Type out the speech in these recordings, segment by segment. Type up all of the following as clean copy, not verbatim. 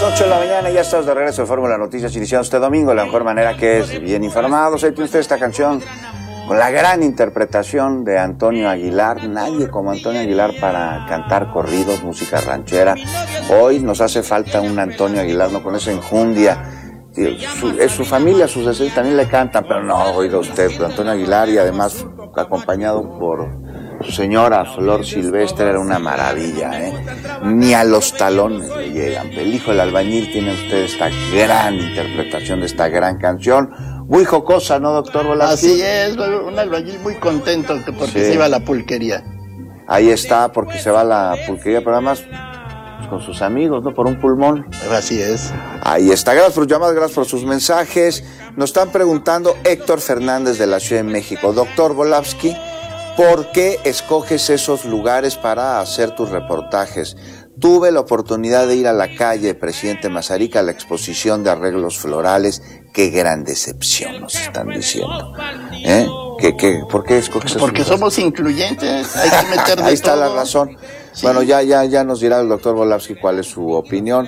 8 de la mañana, ya estamos de regreso de Fórmula Noticias, iniciando este domingo de la mejor manera, que es bien informados. Ahí tiene usted esta canción con la gran interpretación de Antonio Aguilar. Nadie como Antonio Aguilar para cantar corridos, música ranchera. Hoy nos hace falta un Antonio Aguilar, no con esa enjundia. Su familia, sus descendientes también le cantan, pero no, oiga usted, Antonio Aguilar, y además acompañado por su señora Flor Silvestre, era una maravilla, ni a los talones le llegan. El hijo del albañil tiene usted esta gran interpretación de esta gran canción, muy jocosa, ¿no, doctor Volásquez? Así es, un albañil muy contento porque se iba a la pulquería. Ahí está, porque se va a la pulquería, pero además con sus amigos, ¿no? Por un pulmón. Así es. Ahí está. Gracias por sus llamadas, gracias por sus mensajes. Nos están preguntando Héctor Fernández de la Ciudad de México. Doctor Volásquez, ¿por qué escoges esos lugares para hacer tus reportajes? Tuve la oportunidad de ir a la calle Presidente Mazarik a la exposición de arreglos florales. Qué gran decepción nos están diciendo. ¿Por qué escoges esos Porque lugares? Somos incluyentes, hay que meter de Ahí está todo. la razón. Sí. Bueno, ya nos dirá el doctor Volásquez cuál es su opinión.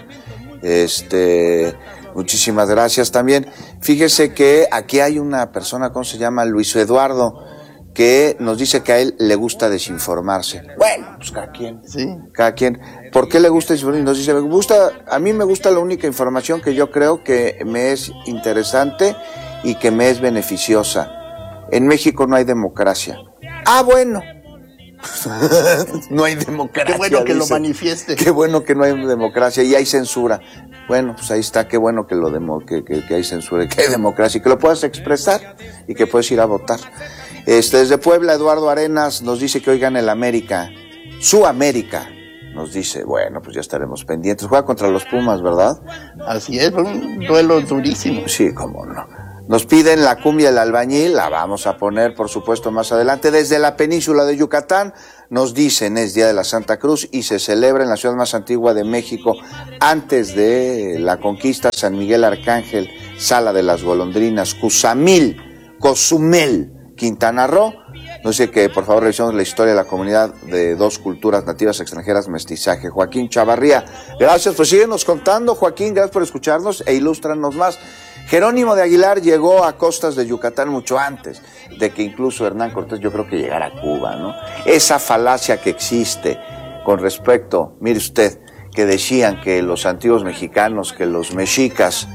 Muchísimas gracias también. Fíjese que aquí hay una persona, ¿cómo se llama? Luis Eduardo, que nos dice que a él le gusta desinformarse. Bueno, pues cada quien. Sí. Cada quien. ¿Por qué le gusta desinformarse? Nos dice, a mí me gusta la única información que yo creo que me es interesante y que me es beneficiosa. En México no hay democracia. Ah, bueno. No hay democracia. Qué bueno que dice. lo manifieste. Qué bueno que no hay democracia y hay censura. Bueno, pues ahí está, qué bueno que que hay censura y que hay democracia y que lo puedas expresar y que puedes ir a votar. Desde Puebla, Eduardo Arenas nos dice que hoy gana el América. Su América, nos dice. Bueno, pues ya estaremos pendientes. Juega contra los Pumas, ¿verdad? Así es, un duelo durísimo. Sí, cómo no. Nos piden la cumbia del albañil, la vamos a poner, por supuesto, más adelante. Desde la península de Yucatán, nos dicen, es Día de la Santa Cruz y se celebra en la ciudad más antigua de México, antes de la conquista, San Miguel Arcángel, Sala de las Golondrinas, Cozumel, Quintana Roo. No sé, que por favor revisemos la historia de la comunidad de dos culturas nativas extranjeras, mestizaje. Joaquín Chavarría, gracias, pues síguenos contando, Joaquín, gracias por escucharnos e ilústranos más. Jerónimo de Aguilar llegó a costas de Yucatán mucho antes de que incluso Hernán Cortés, yo creo que llegara a Cuba, ¿no? Esa falacia que existe con respecto, mire usted, que decían que los antiguos mexicanos, que los mexicas,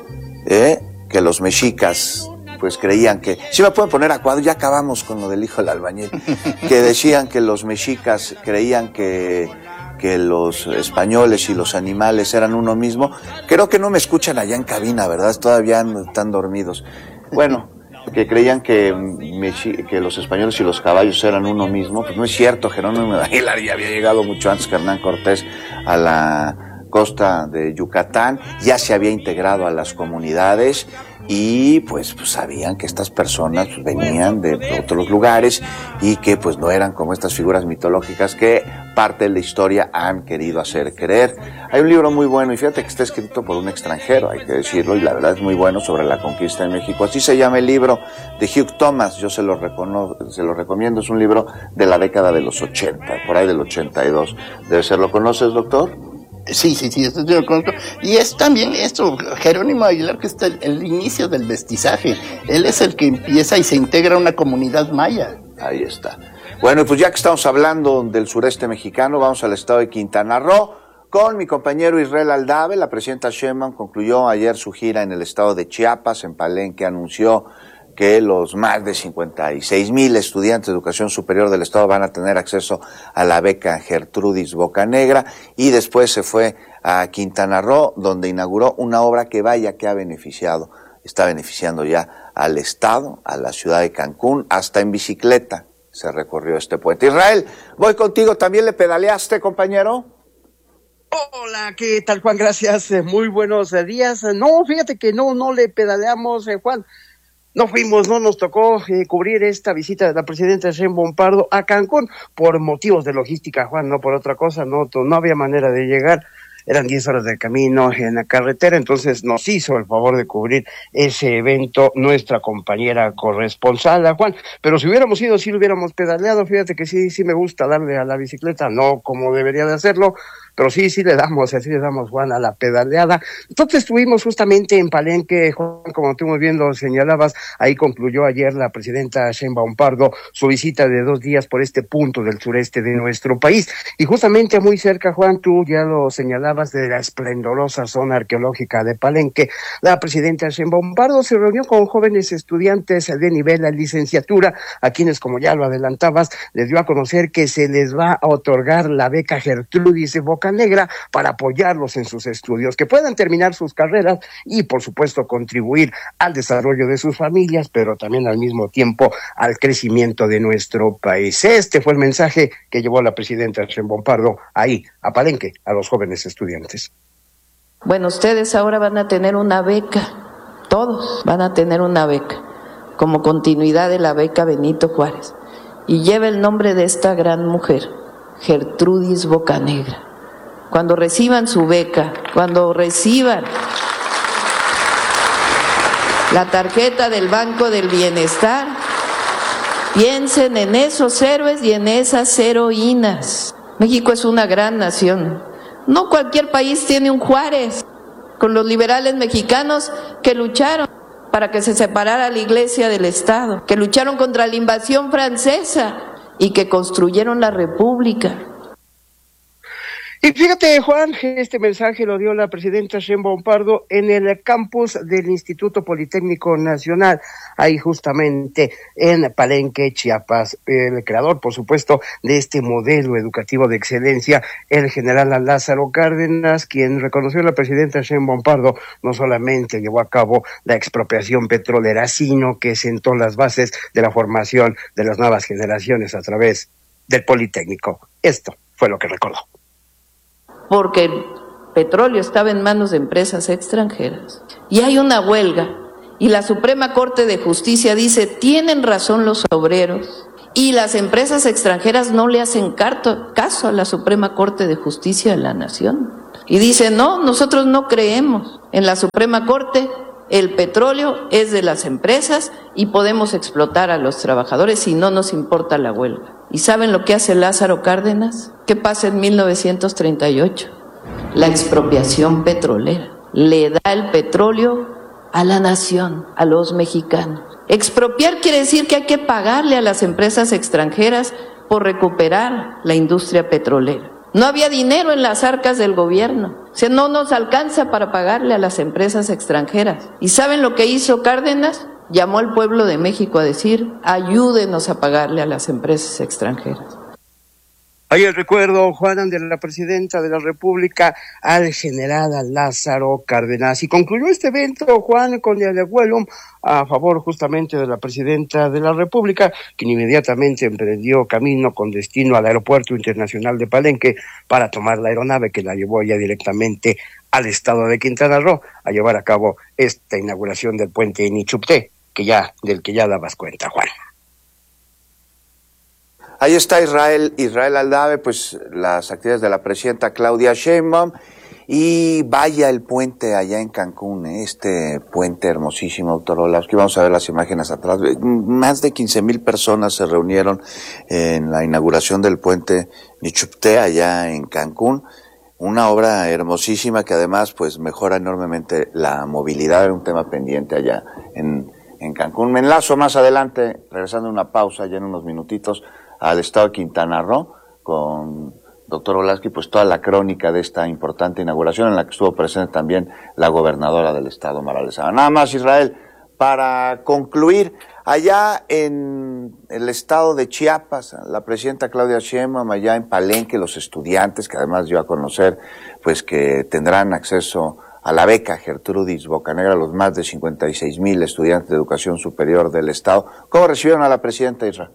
pues creían que, si me pueden poner a cuadro, ya acabamos con lo del hijo del albañil, que decían que los mexicas creían que los españoles y los animales eran uno mismo. Creo que no me escuchan allá en cabina, ¿verdad? Todavía están dormidos. Bueno, que creían que los españoles y los caballos eran uno mismo. Pues no es cierto, Jerónimo de Aguilar ya había llegado mucho antes que Hernán Cortés a la costa de Yucatán, ya se había integrado a las comunidades y pues sabían que estas personas venían de otros lugares y que pues no eran como estas figuras mitológicas que parte de la historia han querido hacer creer. Hay un libro muy bueno, y fíjate que está escrito por un extranjero, hay que decirlo, y la verdad es muy bueno, sobre la conquista de México. Así se llama el libro, de Hugh Thomas. Yo se lo recomiendo, es un libro de la década de los 80, por ahí del 82. Debe ser, ¿lo conoces, doctor? Sí, esto yo lo conozco. Y es también esto, Jerónimo Aguilar, que está el inicio del mestizaje. Él es el que empieza y se integra a una comunidad maya. Ahí está. Bueno, pues ya que estamos hablando del sureste mexicano, vamos al estado de Quintana Roo con mi compañero Israel Aldave. La presidenta Sheinbaum concluyó ayer su gira en el estado de Chiapas. En Palenque anunció que los más de 56,000 estudiantes de educación superior del estado van a tener acceso a la beca Gertrudis Bocanegra, y después se fue a Quintana Roo, donde inauguró una obra que está beneficiando ya al estado, a la ciudad de Cancún, hasta en bicicleta se recorrió este puente. Israel, voy contigo, ¿también le pedaleaste, compañero? Hola, ¿qué tal, Juan? Gracias, muy buenos días. No, fíjate que no le pedaleamos, Juan. No fuimos, no nos tocó cubrir esta visita de la presidenta Sheinbaum Pardo a Cancún por motivos de logística, Juan, no por otra cosa, no había manera de llegar. Eran 10 horas de camino en la carretera, entonces nos hizo el favor de cubrir ese evento nuestra compañera corresponsal, Juan. Pero si hubiéramos ido, sí lo hubiéramos pedaleado. Fíjate que sí me gusta darle a la bicicleta, no como debería de hacerlo, pero sí así le damos, Juan, a la pedaleada. Entonces estuvimos justamente en Palenque, Juan, como tú muy bien lo señalabas, ahí concluyó ayer la presidenta Sheinbaum Pardo su visita de 2 días por este punto del sureste de nuestro país, y justamente muy cerca, Juan, tú ya lo señalabas, de la esplendorosa zona arqueológica de Palenque, la presidenta Sheinbaum Pardo se reunió con jóvenes estudiantes de nivel de licenciatura, a quienes, como ya lo adelantabas, les dio a conocer que se les va a otorgar la beca Gertrudis Bocanegra para apoyarlos en sus estudios, que puedan terminar sus carreras y, por supuesto, contribuir al desarrollo de sus familias, pero también al mismo tiempo al crecimiento de nuestro país. Este fue el mensaje que llevó la presidenta Sheinbaum Pardo ahí, a Palenque, a los jóvenes estudiantes. Bueno, ustedes ahora van a tener una beca, todos van a tener una beca, como continuidad de la beca Benito Juárez, y lleva el nombre de esta gran mujer, Gertrudis Bocanegra. Cuando reciban su beca, cuando reciban la tarjeta del Banco del Bienestar, piensen en esos héroes y en esas heroínas. México es una gran nación. No cualquier país tiene un Juárez, con los liberales mexicanos que lucharon para que se separara la Iglesia del Estado, que lucharon contra la invasión francesa y que construyeron la República. Y fíjate, Juan, este mensaje lo dio la presidenta Sheinbaum Pardo en el campus del Instituto Politécnico Nacional, ahí justamente en Palenque, Chiapas. El creador, por supuesto, de este modelo educativo de excelencia, el general Lázaro Cárdenas, quien reconoció a la presidenta Sheinbaum Pardo, no solamente llevó a cabo la expropiación petrolera, sino que sentó las bases de la formación de las nuevas generaciones a través del Politécnico. Esto fue lo que recordó. Porque el petróleo estaba en manos de empresas extranjeras. Y hay una huelga, y la Suprema Corte de Justicia dice, tienen razón los obreros, y las empresas extranjeras no le hacen caso a la Suprema Corte de Justicia de la Nación. Y dicen, no, nosotros no creemos en la Suprema Corte, el petróleo es de las empresas y podemos explotar a los trabajadores y no nos importa la huelga. ¿Y saben lo que hace Lázaro Cárdenas? ¿Qué pasa en 1938? La expropiación petrolera. Le da el petróleo a la nación, a los mexicanos. Expropiar quiere decir que hay que pagarle a las empresas extranjeras por recuperar la industria petrolera. No había dinero en las arcas del gobierno. O sea, no nos alcanza para pagarle a las empresas extranjeras. ¿Y saben lo que hizo Cárdenas? Llamó al pueblo de México a decir, ayúdenos a pagarle a las empresas extranjeras. Ahí el recuerdo, Juan, de la presidenta de la República al general Lázaro Cárdenas. Y concluyó este evento, Juan, con el vuelo a favor justamente de la presidenta de la República, quien inmediatamente emprendió camino con destino al Aeropuerto Internacional de Palenque para tomar la aeronave que la llevó ya directamente al estado de Quintana Roo a llevar a cabo esta inauguración del puente Inichupté, del que ya dabas cuenta, Juan. Ahí está Israel Aldave, pues las actividades de la presidenta Claudia Sheinbaum, y vaya el puente allá en Cancún, este puente hermosísimo, doctor Olavsky. Vamos a ver las imágenes atrás. Más de 15,000 personas se reunieron en la inauguración del puente Nichupté allá en Cancún. Una obra hermosísima que además pues mejora enormemente la movilidad, un tema pendiente allá en Cancún. Me enlazo más adelante, regresando a una pausa ya en unos minutitos, al estado de Quintana Roo, con doctor Olavsky, pues toda la crónica de esta importante inauguración en la que estuvo presente también la gobernadora del estado, Mara Lezama. Nada más, Israel, para concluir, allá en el estado de Chiapas, la presidenta Claudia Sheinbaum, allá en Palenque, los estudiantes, que además dio a conocer, pues que tendrán acceso a la beca Gertrudis Bocanegra, los más de 56,000 estudiantes de educación superior del estado. ¿Cómo recibieron a la presidenta, Israel?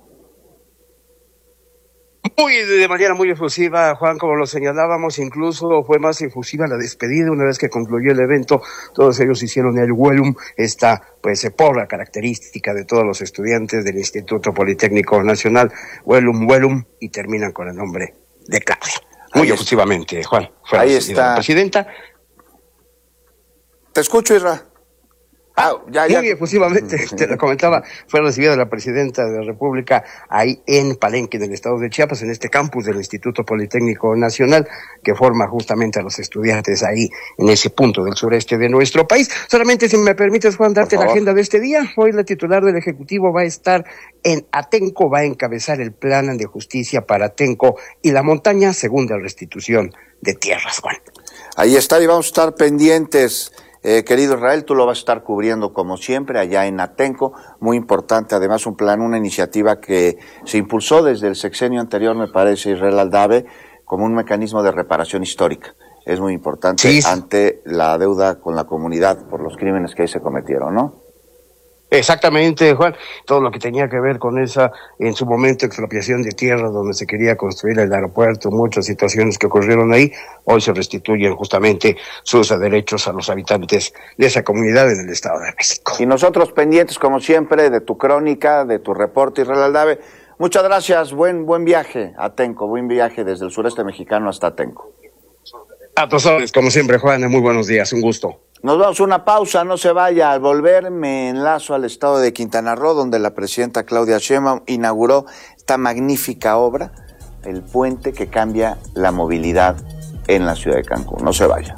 De manera muy efusiva, Juan, como lo señalábamos, incluso fue más efusiva la despedida. Una vez que concluyó el evento, todos ellos hicieron el welum, esta pues porra característica de todos los estudiantes del Instituto Politécnico Nacional, welum, y terminan con el nombre de Claudia. Muy efusivamente, Juan. Ahí está la presidenta. Te escucho, Israel. Muy efusivamente, te lo comentaba, fue recibida la presidenta de la República ahí en Palenque, en el estado de Chiapas, en este campus del Instituto Politécnico Nacional, que forma justamente a los estudiantes ahí en ese punto del sureste de nuestro país. Solamente, si me permites, Juan, darte la agenda de este día. Hoy la titular del Ejecutivo va a estar en Atenco, va a encabezar el plan de justicia para Atenco y la montaña, segunda restitución de tierras, Juan. Ahí está, y vamos a estar pendientes. Querido Israel, tú lo vas a estar cubriendo como siempre allá en Atenco, muy importante, además un plan, una iniciativa que se impulsó desde el sexenio anterior, me parece, Israel Aldave, como un mecanismo de reparación histórica. Es muy importante ante la deuda con la comunidad por los crímenes que ahí se cometieron, ¿no? Exactamente, Juan, todo lo que tenía que ver con esa, en su momento, expropiación de tierra donde se quería construir el aeropuerto, muchas situaciones que ocurrieron ahí, hoy se restituyen justamente sus derechos a los habitantes de esa comunidad en el Estado de México. Y nosotros pendientes, como siempre, de tu crónica, de tu reporte, Israel Aldave. Muchas gracias, buen viaje a Atenco, buen viaje desde el sureste mexicano hasta Atenco. A tus órdenes, como siempre, Juan, muy buenos días, un gusto. Nos vamos a una pausa, no se vaya. Al volver me enlazo al estado de Quintana Roo, donde la presidenta Claudia Sheinbaum inauguró esta magnífica obra, el puente que cambia la movilidad en la ciudad de Cancún. No se vaya.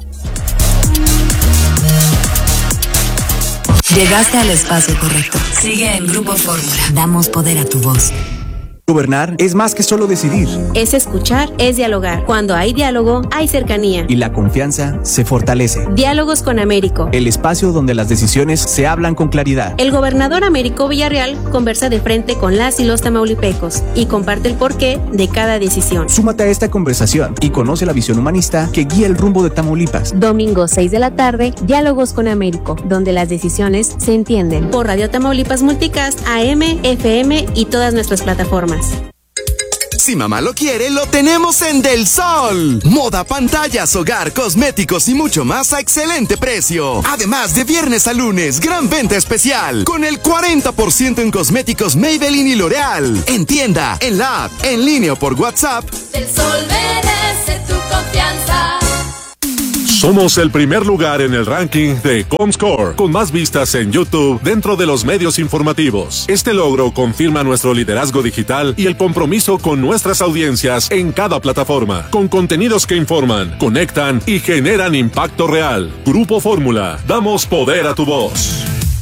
Llegaste al espacio correcto. Sigue en Grupo Fórmula. Damos poder a tu voz. Gobernar es más que solo decidir. Es escuchar, es dialogar. Cuando hay diálogo, hay cercanía. Y la confianza se fortalece. Diálogos con Américo. El espacio donde las decisiones se hablan con claridad. El gobernador Américo Villarreal conversa de frente con las y los tamaulipecos y comparte el porqué de cada decisión. Súmate a esta conversación y conoce la visión humanista que guía el rumbo de Tamaulipas. Domingo 6 de la tarde, Diálogos con Américo, donde las decisiones se entienden. Por Radio Tamaulipas Multicast, AM, FM y todas nuestras plataformas. Si mamá lo quiere, lo tenemos en Del Sol. Moda, pantallas, hogar, cosméticos y mucho más a excelente precio. Además, de viernes a lunes, gran venta especial con el 40% en cosméticos Maybelline y L'Oreal. En tienda, en la app, en línea o por WhatsApp. Del Sol merece tu confianza. Somos el primer lugar en el ranking de Comscore, con más vistas en YouTube dentro de los medios informativos. Este logro confirma nuestro liderazgo digital y el compromiso con nuestras audiencias en cada plataforma, con contenidos que informan, conectan y generan impacto real. Grupo Fórmula, damos poder a tu voz.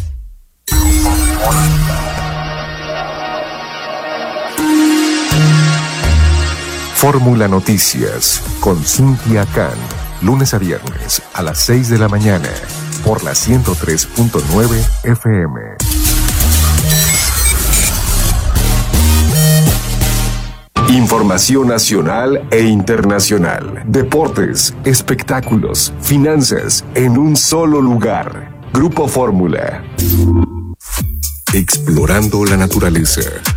Fórmula Noticias con Cintia Can. Lunes a viernes a las 6 de la mañana por la 103.9 FM. Información nacional e internacional. Deportes, espectáculos, finanzas en un solo lugar. Grupo Fórmula. Explorando la naturaleza.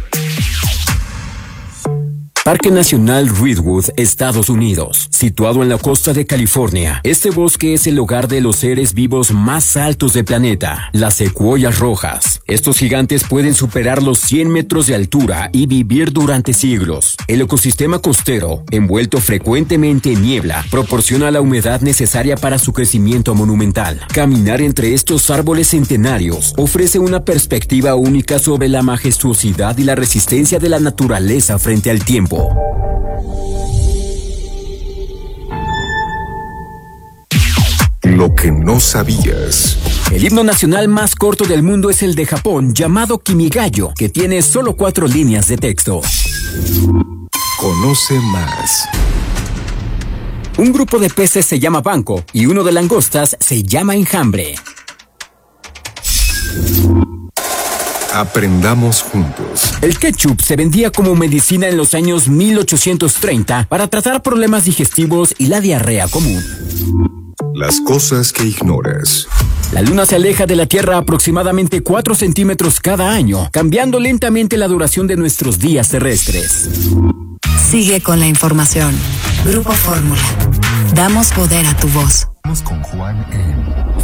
Parque Nacional Redwood, Estados Unidos. Situado en la costa de California, este bosque es el hogar de los seres vivos más altos del planeta, las secuoyas rojas. Estos gigantes pueden superar los 100 metros de altura y vivir durante siglos. El ecosistema costero, envuelto frecuentemente en niebla, proporciona la humedad necesaria para su crecimiento monumental. Caminar entre estos árboles centenarios ofrece una perspectiva única sobre la majestuosidad y la resistencia de la naturaleza frente al tiempo. Lo que no sabías. El himno nacional más corto del mundo es el de Japón, llamado Kimigayo, que tiene solo 4 líneas de texto. Conoce más. Un grupo de peces se llama banco y uno de langostas se llama enjambre. Aprendamos juntos. El ketchup se vendía como medicina en los años 1830 para tratar problemas digestivos y la diarrea común. Las cosas que ignoras. La luna se aleja de la Tierra aproximadamente 4 centímetros cada año, cambiando lentamente la duración de nuestros días terrestres. Sigue con la información. Grupo Fórmula. Damos poder a tu voz. Vamos con Juan en